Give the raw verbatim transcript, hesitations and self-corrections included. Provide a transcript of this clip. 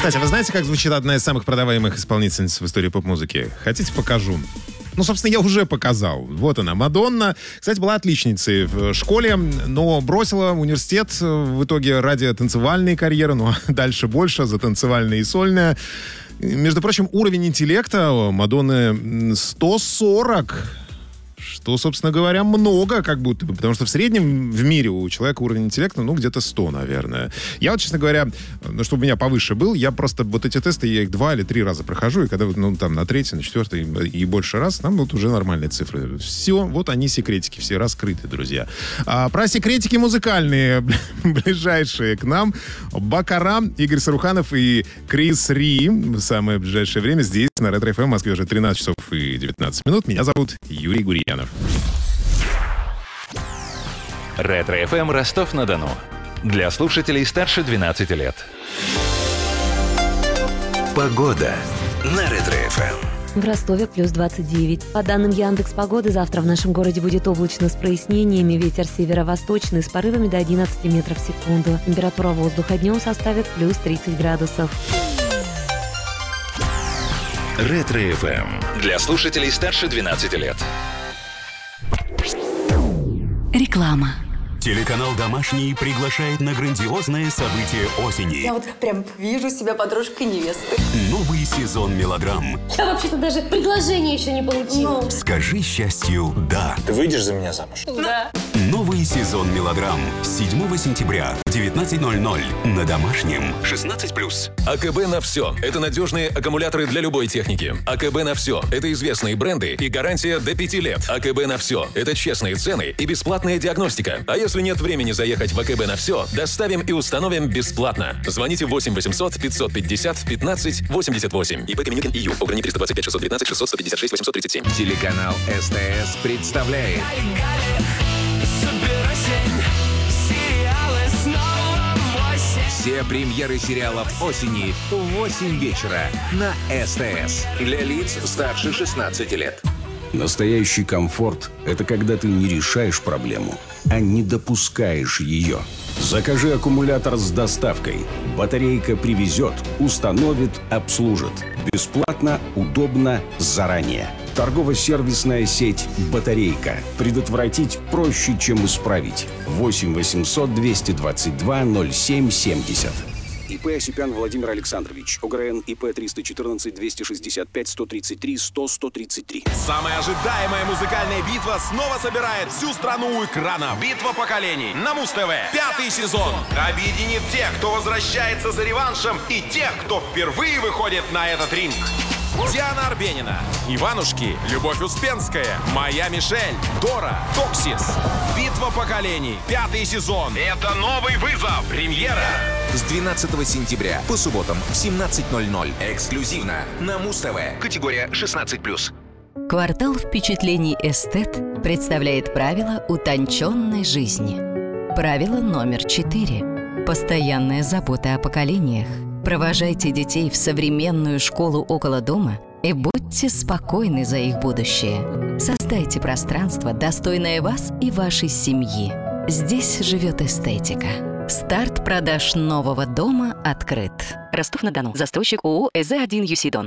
Кстати, вы знаете, как звучит одна из самых продаваемых исполнительниц в истории поп-музыки? Хотите, покажу? Ну, собственно, я уже показал. Вот она, Мадонна. Кстати, была отличницей в школе, но бросила университет в итоге ради танцевальной карьеры, ну, а дальше больше за танцевальное и сольное. Между прочим, уровень интеллекта Мадонны сто сорок. Что, собственно говоря, много, как будто бы. Потому что в среднем в мире у человека уровень интеллекта, ну, где-то сто, наверное. Я вот, честно говоря, ну, чтобы у меня повыше был, я просто вот эти тесты, я их два или три раза прохожу, и когда вот, ну, там, на третий, на четвертый и больше раз, там вот уже нормальные цифры. Все, вот они, секретики, все раскрыты, друзья. А про секретики музыкальные, ближайшие к нам, Бакара, Игорь Саруханов и Крис Ри в самое ближайшее время здесь, на Ретро-эф эм, в Москве уже тринадцать часов и девятнадцать минут. Меня зовут Юрий Гурьянов. Ретро-эф эм Ростов-на-Дону. Для слушателей старше двенадцати лет. Погода на Ретро-эф эм. В Ростове плюс двадцать девять. По данным Яндекс.Погоды, завтра в нашем городе будет облачно с прояснениями. Ветер северо-восточный с порывами до одиннадцати метров в секунду. Температура воздуха днем составит плюс тридцать градусов. Ретро-эф эм. Для слушателей старше двенадцати лет. Реклама. Телеканал «Домашний» приглашает на грандиозное событие осени. Я вот прям вижу себя подружкой невесты. Новый сезон мелодрам. Я вообще-то даже предложение еще не получила. Ну. «Скажи счастью «да». Ты выйдешь за меня замуж? Да. Новый сезон мелодрам. седьмого сентября в девятнадцать ноль ноль на Домашнем. шестнадцать плюс. АКБ на все. Это надежные аккумуляторы для любой техники. АКБ на все. Это известные бренды и гарантия до пяти лет. АКБ на все. Это честные цены и бесплатная диагностика. А если нет времени заехать в АКБ на все, доставим и установим бесплатно. Звоните восемь восемьсот пятьсот пятьдесят пятнадцать восемьдесят восемь. ИП Каменюкин И Ю. Ограничение триста двадцать пять шестьсот девятнадцать шестьсот сто пятьдесят шесть восемьсот тридцать семь. Телеканал СТС представляет все премьеры сериалов осени в восемь вечера на СТС. Для лиц старше шестнадцати лет. Настоящий комфорт – это когда ты не решаешь проблему, а не допускаешь ее. Закажи аккумулятор с доставкой. Батарейка привезет, установит, обслужит. Бесплатно, удобно, заранее. Торгово-сервисная сеть «Батарейка». Предотвратить проще, чем исправить. восемь восемьсот двести двадцать два ноль семь семьдесят. ИП Осипян Владимир Александрович. ОГРН ИП триста четырнадцать двести шестьдесят пять сто тридцать три сто сто тридцать три. Самая ожидаемая музыкальная битва снова собирает всю страну у экрана. Битва поколений на Муз-ТВ. Пятый сезон объединит тех, кто возвращается за реваншем, и тех, кто впервые выходит на этот ринг. Диана Арбенина, Иванушки, Любовь Успенская, Моя Мишель, Дора, Токсис. Битва поколений. Пятый сезон. Это новый вызов. Премьера. С двенадцатого сентября по субботам в семнадцать ноль ноль. Эксклюзивно на Муз-ТВ. Категория шестнадцать плюс. Квартал впечатлений «Эстет» представляет правила утонченной жизни. Правило номер четыре. Постоянная забота о поколениях. Провожайте детей в современную школу около дома и будьте спокойны за их будущее. Создайте пространство, достойное вас и вашей семьи. Здесь живет эстетика. Старт продаж нового дома открыт. Ростов-на-Дону. Застройщик ООО «ЭЗ один Юсидон».